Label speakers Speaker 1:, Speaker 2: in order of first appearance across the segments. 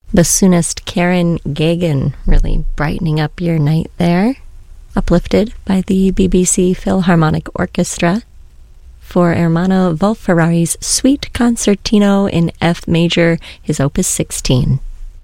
Speaker 1: Bassoonist Karen Gagan really brightening up your night there. Uplifted by the BBC Philharmonic Orchestra for Ermanno Wolf-Ferrari's Suite Concertino in F major, his Opus 16.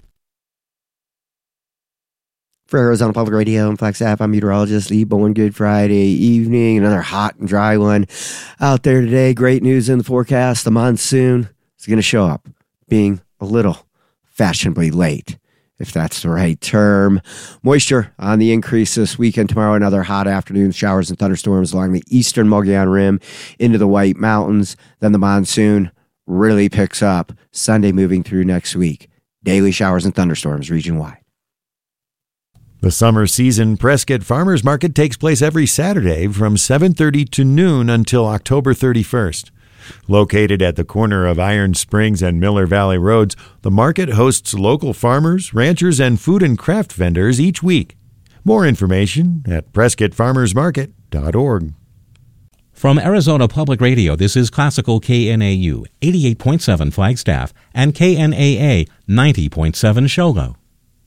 Speaker 2: For Arizona Public Radio and Flex App, I'm meteorologist Lee Bowen. Good Friday evening. Another hot and dry one out there today. Great news in the forecast. The monsoon is going to show up, being a little fashionably late, if that's the right term. Moisture on the increase this weekend. Tomorrow, another hot afternoon. Showers and thunderstorms along the eastern Mogollon Rim into the White Mountains. Then the monsoon really picks up. Sunday moving through next week. Daily showers and thunderstorms region-wide.
Speaker 3: The summer season Prescott Farmers Market takes place every Saturday from 7:30 to noon until October 31st. Located at the corner of Iron Springs and Miller Valley Roads, the market hosts local farmers, ranchers, and food and craft vendors each week. More information at PrescottFarmersMarket.org.
Speaker 4: From Arizona Public Radio, this is Classical KNAU 88.7 Flagstaff and KNAA 90.7 Shogo.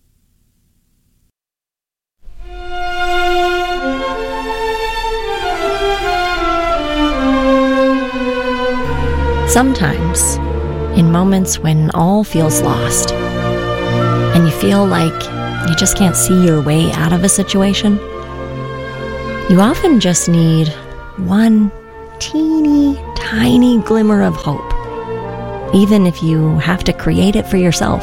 Speaker 1: Sometimes, in moments when all feels lost, and you feel like you just can't see your way out of a situation, you often just need one teeny tiny glimmer of hope, even if you have to create it for yourself.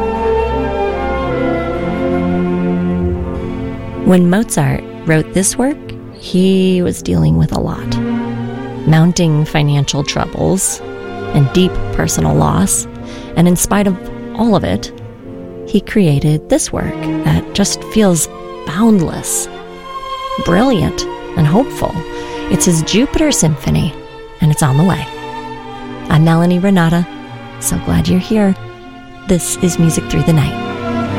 Speaker 1: When Mozart wrote this work, he was dealing with a lot. Mounting financial troubles and deep personal loss, and in spite of all of it, he created this work that just feels boundless, brilliant, and hopeful. It's his Jupiter Symphony, and it's on the way. I'm Melanie Renata. So glad you're here. This is Music Through the Night.